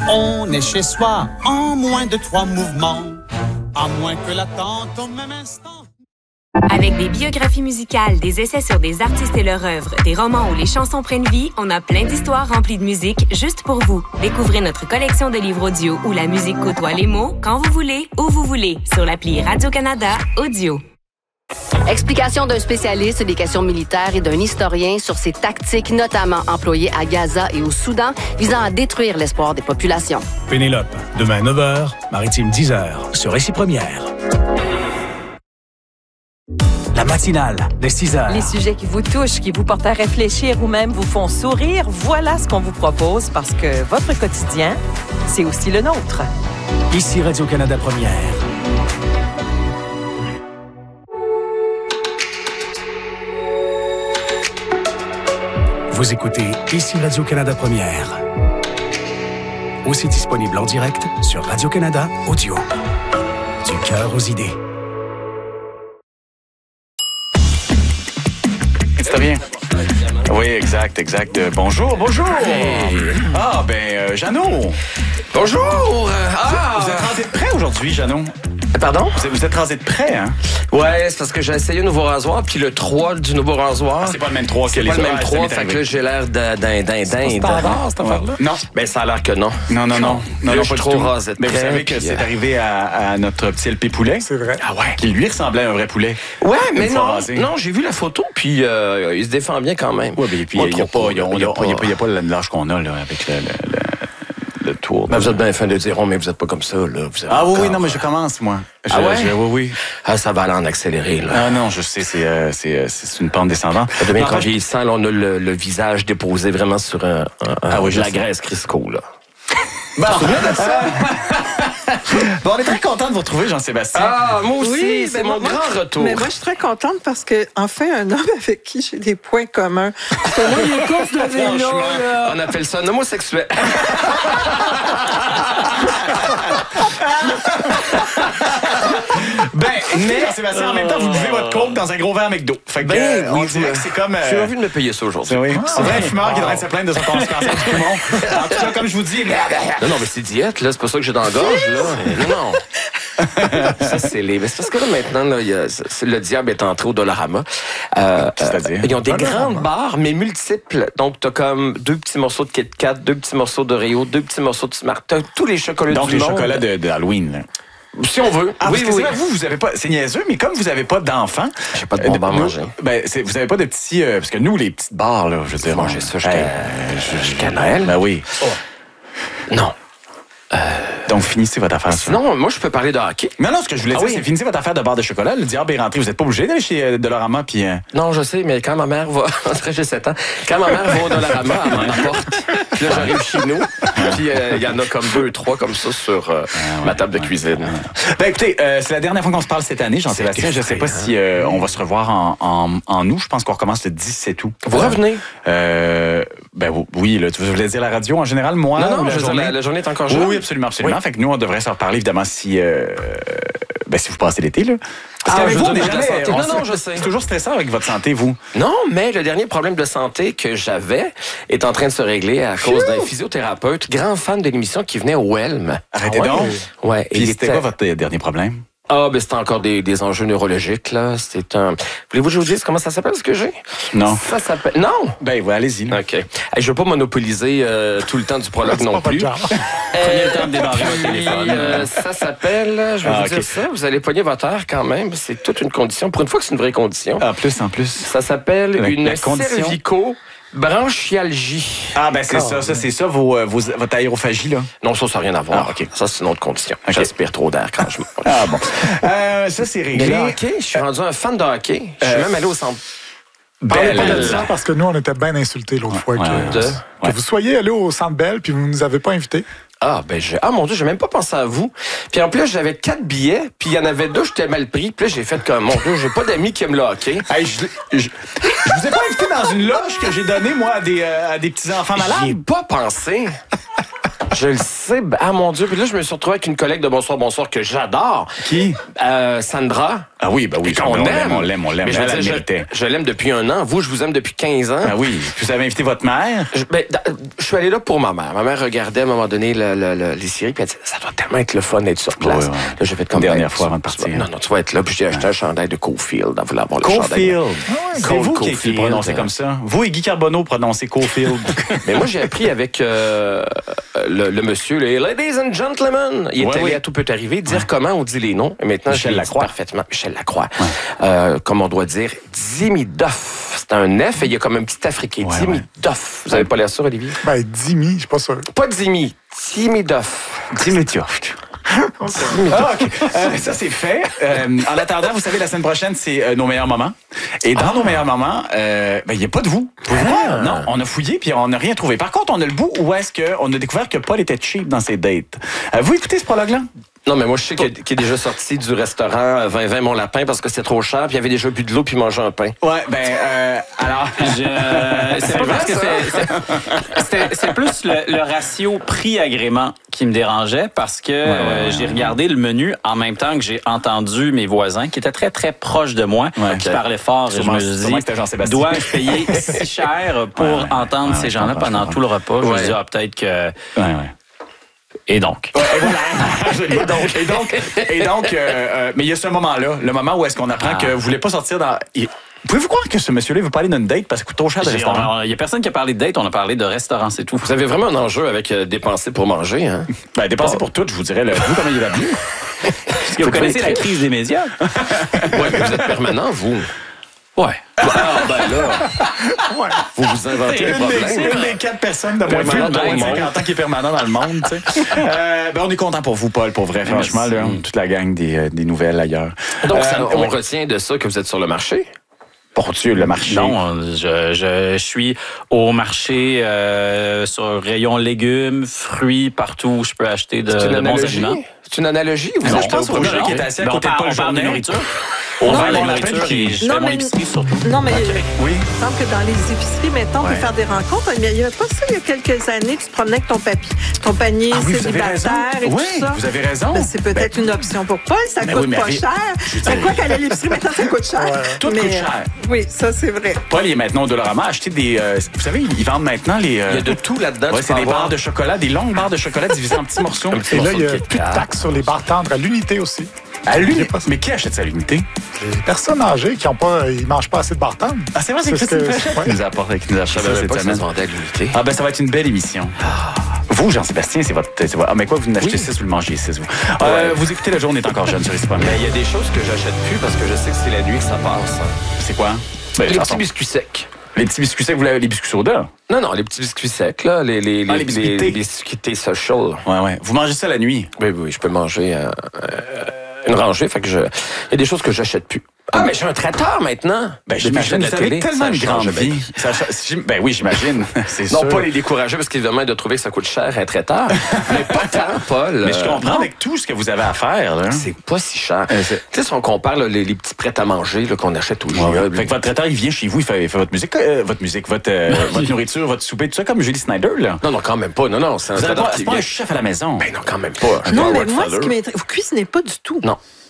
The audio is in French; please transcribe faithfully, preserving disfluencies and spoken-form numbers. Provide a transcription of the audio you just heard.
On est chez soi en moins de trois mouvements, à moins que l'attente au même instant. Avec des biographies musicales, des essais sur des artistes et leur œuvre, des romans où les chansons prennent vie, on a plein d'histoires remplies de musique juste pour vous. Découvrez notre collection de livres audio où la musique côtoie les mots quand vous voulez, où vous voulez, sur l'appli Radio-Canada Audio. Explication d'un spécialiste des questions militaires et d'un historien sur ces tactiques notamment employées à Gaza et au Soudan visant à détruire l'espoir des populations. Pénélope, demain neuf heures, Maritime dix heures, sur Récit Première. La matinale de six heures. Les sujets qui vous touchent, qui vous portent à réfléchir ou même vous font sourire, voilà ce qu'on vous propose parce que votre quotidien, c'est aussi le nôtre. Ici Radio-Canada Première. Vous écoutez Ici Radio-Canada Première. Aussi disponible en direct sur Radio-Canada Audio. Du cœur aux idées. Très bien. Oui, exact, exact. Euh, bonjour, bonjour. Hey. Ah, ben, euh, Jeannot. Bonjour. Ah. Vous, vous êtes rasé de près aujourd'hui, Jeannot? Pardon? Vous êtes, vous êtes rasé de près, hein? Ouais, c'est parce que j'ai essayé un nouveau rasoir, puis le trois du nouveau rasoir. Ah, c'est pas le même trois que les C'est autres. pas le même trois, fait que là, j'ai l'air d'un d'un d'un d'un. standard, cette affaire-là? Non. Ben, ça a l'air que non. Non, non, non. Non, là, non, je suis pas trop du tout. rasé de Mais vous près, savez que puis, c'est euh... arrivé à, à notre petit L P poulet. C'est vrai. Ah ouais? Qui lui ressemblait à un vrai poulet. Ouais, Une mais fois non. rasé. Non, j'ai vu la photo, puis euh, il se défend bien quand même. Ouais, mais puis il n'y a pas, il y a, il y a pas, il y a pas, il y a pas l'âge qu'on a, là, avec le, le, le, le tour. Ben, vous êtes bien fin de dire, oh, mais vous êtes pas comme ça, là. Vous Ah oui, encore... oui, non, mais je commence, moi. Je, Ah ouais? Je, oui, oui. Ah, ça va aller en accéléré, là. Ah non, je sais, c'est, euh, c'est, euh, c'est une pente descendante. Ça devient En quand fait, vieillissant, là, on a le, le visage déposé vraiment sur un, un, Ah oui, de je la sais. graisse Crisco, là. Bon, bon, on est très content de vous retrouver, Jean-Sébastien. Ah, moi aussi, Oui, c'est ben mon moi- grand retour. Mais moi, je suis très contente parce que, enfin, un homme avec qui j'ai des points communs. Parce que moi, les courses de vélo, là. On appelle ça un homosexuel. Ben, mais, Jean-Sébastien, en même temps, vous buvez votre coke dans un gros verre McDo. Fait que, Ben, euh, on oui, dirait oui. que c'est comme... euh, J'ai envie de me payer ça aujourd'hui. C'est oui. C'est vrai, un fumeur qui est en train de se plaindre de son cancer du poumon. En tout cas, comme je vous dis... Non, non, mais c'est diète, là. C'est pas ça que j'ai dans la gorge, là. Non, non. Ça, c'est les... Mais c'est parce que là, maintenant, là, il y a... c'est- le diable est entré au Dollarama. Euh, C'est-à-dire? euh, ils ont des grandes barres, mais multiples. Donc, t'as comme deux petits morceaux de Kit Kat, deux petits morceaux d'Oreo, deux petits morceaux de Smart. T'as tous les chocolats Donc, du les monde. chocolats de, de Halloween, là. Si on veut. Ah, oui, parce que oui. c'est vrai, vous, vous avez pas... C'est niaiseux, mais comme vous avez pas d'enfants... J'ai pas de bonbons à nous- manger. Ben, c'est, vous avez pas de petits... euh, parce que nous, les petites barres, là, je veux dire... manger on- ça jusqu'à- Euh, jusqu'à Noël? Ben oui. Non. Donc, finissez votre affaire. ça. Sinon, moi, je peux parler de hockey. Non, non, ce que je voulais Ah dire, oui. c'est finissez votre affaire de barre de chocolat. Le diable est rentré. Vous n'êtes pas obligé d'aller chez euh, Dollarama, puis... euh, Non, je sais, mais quand ma mère va... j'ai sept ans. Quand ma mère va au Dollarama, elle m'en apporte. Puis là, j'arrive chez nous. Puis euh, il y en a comme deux, trois comme ça sur euh, ma table de cuisine. Ben écoutez, euh, c'est la dernière fois qu'on se parle cette année, Jean-Sébastien. Je sais pas si euh, on va se revoir en, en, en août. Je pense qu'on recommence le dix-sept août. Vous revenez? Euh, ben oui, là, tu voulais dire la radio en général, moi? Non, ou non, la je veux dire, journée? la, la journée est encore Oui, jeune. oui, absolument, absolument. Oui. Fait que nous, on devrait se reparler, évidemment, si... Euh, ben, si vous passez l'été, là. Parce Ah, qu'avec je vous, veux on dire, est de la jamais- santé. on Non, se- non, je sais. C'est toujours stressant avec votre santé, vous. Non, mais le dernier problème de santé que j'avais est en train de se régler à cause d'un physiothérapeute, grand fan de l'émission qui venait au Helm. Arrêtez Ah ouais? donc. Ouais. Puis il c'était était- quoi votre euh, dernier problème? Ah, ben c'était encore des, des enjeux neurologiques, là. C'est un... Voulez-vous que je vous dise comment ça s'appelle, ce que j'ai? Non. Ça s'appelle... Non! Ben, ouais, allez-y. là. OK. Hey, je veux pas monopoliser euh, tout le temps du prologue non plus. Prenez le temps de démarrer votre Puis, téléphone. euh, ça s'appelle, je vais Ah, vous ok. dire ça, vous allez pogner votre air quand même. C'est toute une condition. Pour une fois que c'est une vraie condition. En plus, en plus. Ça s'appelle La- une la condition. cervico-branchialgie. Ah, ben, c'est ça, ça, c'est ça, vos, euh, vos, votre aérophagie, là. Non, ça, ça n'a rien à voir. Ah, OK. Ça, c'est une autre condition. OK. J'aspire trop d'air quand je me... Ah, bon. Euh, ça, c'est Mais réglé. le hockey, je suis rendu un fan de hockey. Je suis Euh, même allé au centre. Parlez pas de Belle. ça parce que nous, on était bien insultés l'autre fois ouais, que, de- que ouais. vous soyez allés au Centre Bell puis vous ne nous avez pas invités. Ah, ben, je... ah, mon Dieu, j'ai même pas pensé à vous. Puis en plus, j'avais quatre billets, puis il y en avait deux, j'étais mal pris. Puis là, j'ai fait comme, mon Dieu, j'ai pas d'amis qui aiment le hockey. Hey, je, je, je vous ai pas invité dans une loge que j'ai donnée, moi, à des, euh, à des petits-enfants J'y ai malades? pas pensé. Je le sais. sais, ah mon Dieu, puis là, je me suis retrouvé avec une collègue de Bonsoir, Bonsoir que j'adore. Qui? Euh, Sandra. Ah oui, ben oui, on, on aime. l'aime, on l'aime, on l'aime. Mais je, Elle, veux elle dire, méritait. je, je l'aime depuis un an. Vous, je vous aime depuis quinze ans. Ah oui, vous avez invité votre mère? Je, ben, je suis allé là pour ma mère. Ma mère regardait à un moment donné le, le, le, les séries, puis elle dit, ça doit tellement être le fun d'être sur place. Ouais, ouais. Là, j'ai fait comme Une dernière ben, fois avant de partir. Non, non, tu vas être là. Puis j'ai acheté un chandail de Cofield. Elle voulait avoir le chandail. Cofield. Ah C'est Cole vous qui Cofield. le prononcez comme ça. Vous et Guy Carbonneau prononcez Cofield. Mais moi, j'ai appris avec euh, le, le monsieur, les Ladies and Gentlemen. Il est Ouais, allé oui. à Tout peut arriver, dire comment on dit les noms. Et maintenant, Michel je l'ai Lacroix. dit parfaitement. Michel Lacroix. Euh, comme on doit dire, Jimmy Duff. C'est un F et il y a comme un petit africain. Ouais, Jimmy ouais. Duff. Vous avez pas l'air sûr, Olivier? Ben, Dimi, je suis pas sûr. Pas Jimmy. Jimmy Duff. Dis-moi, tu Ah, OK. Euh, ça, c'est fait. Euh, en attendant, vous savez, la semaine prochaine, c'est euh, nos meilleurs moments. Et dans nos meilleurs moments, euh, ben, il n'y a pas de vous. Vous voyez? Non, on a fouillé puis on n'a rien trouvé. Par contre, on a le bout où est-ce qu'on a découvert que Paul était cheap dans ses dates. Euh, vous écoutez ce prologue-là? Non, mais moi, je sais qu'il est déjà sorti du restaurant vingt vingt Mon Lapin parce que c'était trop cher, puis il avait déjà bu de l'eau puis mangé un pain. Ouais, ben, euh, alors... Je... C'est pas vrai, parce que ça? c'est- c'est- c'était- c'est plus le, le ratio prix-agrément qui me dérangeait parce que euh, j'ai regardé le menu en même temps que j'ai entendu mes voisins qui étaient très, très proches de moi, Ouais, qui ok. parlaient fort. Et je Sûrement- me suis sûrement dit, que c'était Jean-Sébastien. dois-je payer si cher pour Ouais, ouais. entendre Ouais, ces je gens-là comprends, pendant je tout le repas? Je me Ouais. suis dit, ah, peut-être que... Ouais, ouais. Et donc? et donc, et donc, et donc euh, euh, mais il y a ce moment-là, le moment où est-ce qu'on apprend que vous voulez pas sortir dans... Il- Pouvez-vous croire que ce monsieur-là veut pas aller dans une date parce que ça coûte trop cher de J'ai- restaurant? on- Il y a personne qui a parlé de date, on a parlé de restaurant, c'est tout. Vous avez vraiment un enjeu avec euh, dépenser pour manger, hein? Ben, dépenser pour tout, je vous dirais, le vous, comment il va bien? Est-ce que vous connaissez la crise des médias? Ouais, mais vous êtes permanent, vous. Ouais. Ah, ben là, vous vous inventez un Une des, problème. une des quatre personnes de moins de Permanent dans le monde. cinquante ans qui est permanent dans le monde. Tu sais. euh, ben, on est content pour vous, Paul, pour vrai, franchement. Là, toute la gang des, euh, des nouvelles ailleurs. Donc, ça, Euh, on ouais. retient de ça que vous êtes sur le marché? Pour Dieu, le marché. Non, je, je, je suis au marché euh, sur rayon légumes, fruits, partout où je peux acheter de, C'est une de bons analogie? aliments. C'est une analogie? Vous Non, achetez je pense au au projet? gars qui est assis à Ben, on côté de parle, Paul on parle de Journet. nourriture. On On va parle dans de la nourriture peine et qui- je Non, fais mon mais- épicerie surtout. Non, mais Oui. il me semble que dans les épiceries, mettons, on peut Ouais. faire des rencontres. Mais il n'y avait pas ça il y a quelques années. Tu te promenais avec ton papier, ton panier Ah oui, vous avez raison. célibataire et Oui, tout ça. vous avez raison. Ben, c'est peut-être Ben, une option pour Paul. Ça ben coûte oui, mais pas arrête. cher. C'est quoi qu'aller à l'épicerie, maintenant, ça coûte cher. Tout Mais, coûte euh, cher. Oui, ça, c'est vrai. Paul, il est maintenant au Dollarama à acheter des... euh, vous savez, ils vendent maintenant les... euh, Il y a de tout là-dedans. ouais, tu c'est peux des avoir. barres de chocolat, des longues barres de chocolat divisées en petits morceaux. Un petit Et là, il y a morceau de plus de Kit Kat. taxes sur les barres tendres à l'unité aussi. À Il y l'unité. a pas ça. Mais qui achète ça à l'unité? Les personnes âgées qui ont pas, ils mangent pas assez de barres tendres. Ah, c'est vrai, c'est C'est ce Christine que- Fréchette ouais. qui nous a apporté, qui nous a Je acheté ça savais cette pas que ça se semaine. vendait à l'unité. Ah ben ça va être une belle émission. Vous, Jean-Sébastien, c'est votre... c'est votre- Ah mais quoi, vous n'achetez Oui. six, vous le mangez six, vous. Euh, vous écoutez Le Jour, on est encore jeune sur les Mais il y a des choses que j'achète plus parce que je sais que c'est la nuit que ça passe. C'est quoi? Ben, Les chanson. petits biscuits secs. Les petits biscuits secs, vous l'avez, les biscuits soda? Non, non, les petits biscuits secs, là. Les, les, Ah, les, les biscuits thé. les biscuits thé social. Ouais, ouais. Vous mangez ça la nuit? Oui, oui, je peux manger euh, euh, une rangée. Fait que je. Il y a des choses que j'achète plus. Ah, mais j'ai un traiteur maintenant. Ben, Depuis j'imagine, que vous je fais avez de la télé, tellement ça une grande change ma vie. Ça cha- j'im- ben oui, j'imagine. C'est Non, sûr. pas les décourager parce qu'évidemment, de trouver que ça coûte cher un traiteur. mais pas tant, Paul. Mais je Euh, comprends non. avec tout ce que vous avez à faire, là. C'est pas si cher. Euh, c'est- Tu sais, si on compare là, les, les petits prêts à manger là, qu'on achète au Ouais, G A, ouais. Fait que votre traiteur, il vient chez vous, il fait, il fait votre musique, euh, votre musique, votre, euh, votre nourriture, votre souper, tout ça, comme Julie Snyder, là. Non, non, quand même pas. Non, non, c'est un Vous avez traiteur pas, qui c'est pas vient. un chef à la maison. Ben non, quand même pas. Un Non, mais Howard moi, Feather. ce qui m'intéresse, vous cuisinez pas du tout. Non.